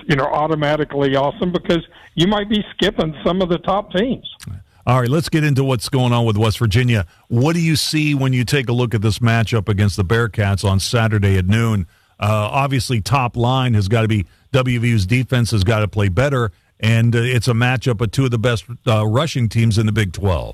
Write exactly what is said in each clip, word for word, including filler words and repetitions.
you know, automatically awesome because you might be skipping some of the top teams. All right, let's get into what's going on with West Virginia. What do you see when you take a look at this matchup against the Bearcats on Saturday at noon? Uh, obviously, top line has got to be W V U's defense has got to play better, and uh, it's a matchup of two of the best uh, rushing teams in the Big twelve.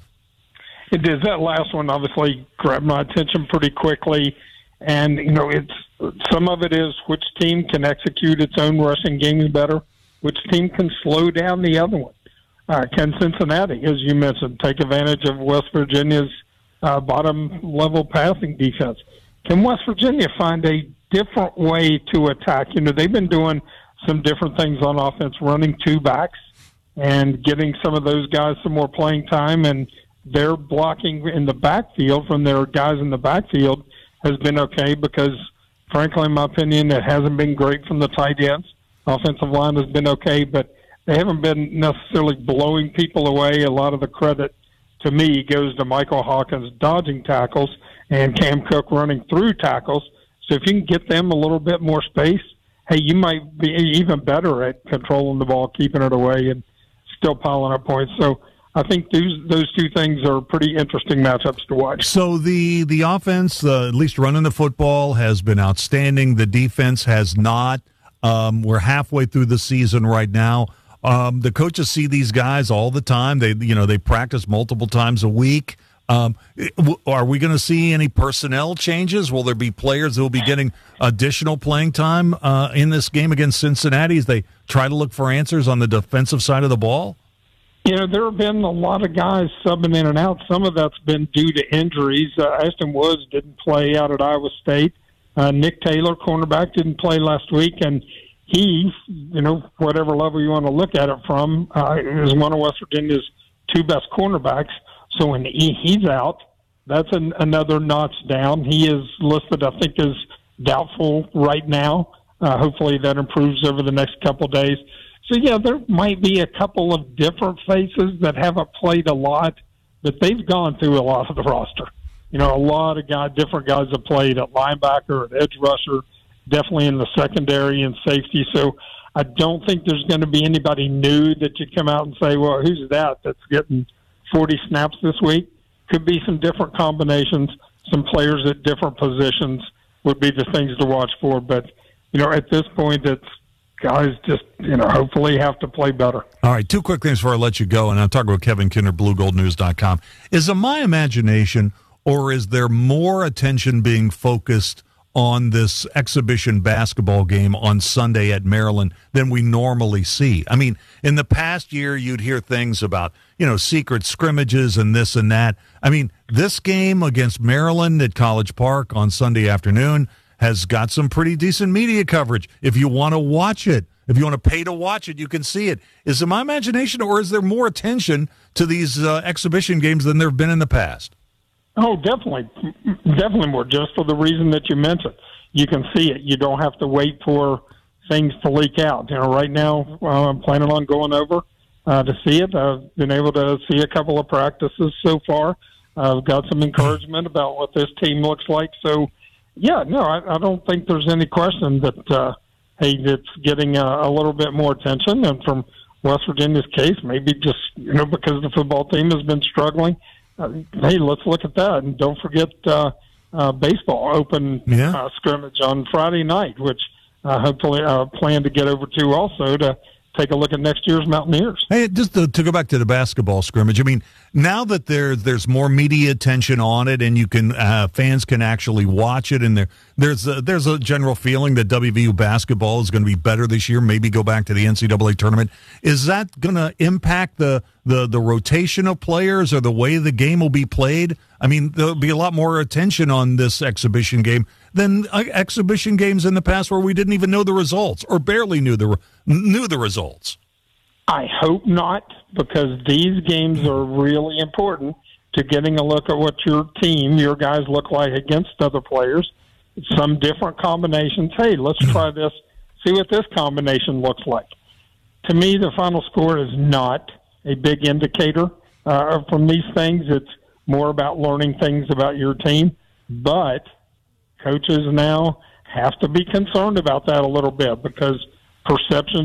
It did. That last one obviously grabbed my attention pretty quickly, and you know, it's some of it is which team can execute its own rushing game better, which team can slow down the other one. Uh, can Cincinnati, as you mentioned, take advantage of West Virginia's uh, bottom-level passing defense? Can West Virginia find a different way to attack? You know, they've been doing some different things on offense, running two backs and getting some of those guys some more playing time, and their blocking in the backfield from their guys in the backfield has been okay because, frankly, in my opinion, it hasn't been great from the tight ends. Offensive line has been okay, but they haven't been necessarily blowing people away. A lot of the credit, to me, goes to Michael Hawkins dodging tackles and Cam Cook running through tackles. So if you can get them a little bit more space, hey, you might be even better at controlling the ball, keeping it away, and still piling up points. So I think those those two things are pretty interesting matchups to watch. So the the offense, uh, at least running the football, has been outstanding. The defense has not. Um, we're halfway through the season right now. Um, the coaches see these guys all the time. They, you know, they practice multiple times a week. Um, are we going to see any personnel changes? Will there be players that will be getting additional playing time uh, in this game against Cincinnati as they try to look for answers on the defensive side of the ball? You know, there have been a lot of guys subbing in and out. Some of that's been due to injuries. Uh, Ashton Woods didn't play out at Iowa State. Uh, Nick Taylor, cornerback, didn't play last week, and he, you know, whatever level you want to look at it from, uh, is one of West Virginia's two best cornerbacks. So when he, he's out, that's an, another notch down. He is listed, I think, as doubtful right now. Uh, hopefully that improves over the next couple of days. So, yeah, there might be a couple of different faces that haven't played a lot, but they've gone through a lot of the roster. You know, a lot of guys, different guys have played at linebacker, at edge rusher, definitely in the secondary and safety. So I don't think there's going to be anybody new that you come out and say, well, who's that that's getting forty snaps this week? Could be some different combinations. Some players at different positions would be the things to watch for. But, you know, at this point, it's guys just, you know, hopefully have to play better. All right, two quick things before I let you go, and I'm talking about Kevin Kinner, blue gold news dot com. Is it my imagination, or is there more attention being focused on this exhibition basketball game on Sunday at Maryland than we normally see? I mean, in the past year, you'd hear things about, you know, secret scrimmages and this and that. I mean, this game against Maryland at College Park on Sunday afternoon has got some pretty decent media coverage. If you want to watch it, if you want to pay to watch it, you can see it. Is it my imagination, or is there more attention to these uh, exhibition games than there have been in the past? Oh, definitely. Definitely more, just for the reason that you mentioned. You can see it. You don't have to wait for things to leak out. You know, right now, uh, I'm planning on going over uh, to see it. I've been able to see a couple of practices so far. I've got some encouragement about what this team looks like. So, yeah, no, I, I don't think there's any question that, uh, hey, it's getting a, a little bit more attention. And from West Virginia's case, maybe just, you know, because the football team has been struggling, Uh, hey, let's look at that. And don't forget uh, uh, baseball open yeah. uh, scrimmage on Friday night, which uh, hopefully I uh, plan to get over to also to take a look at next year's Mountaineers. Hey, just to, to go back to the basketball scrimmage, I mean, now that there's there's more media attention on it, and you can uh, fans can actually watch it, and there there's a, there's a general feeling that W V U basketball is going to be better this year. Maybe go back to the N C double A tournament. Is that going to impact the the the rotation of players or the way the game will be played? I mean, there'll be a lot more attention on this exhibition game than uh, exhibition games in the past where we didn't even know the results or barely knew the knew the results. I hope not, because these games are really important to getting a look at what your team, your guys look like against other players. Some different combinations. Hey, let's try this, see what this combination looks like. To me, the final score is not a big indicator uh, from these things. It's more about learning things about your team. But coaches now have to be concerned about that a little bit, because perception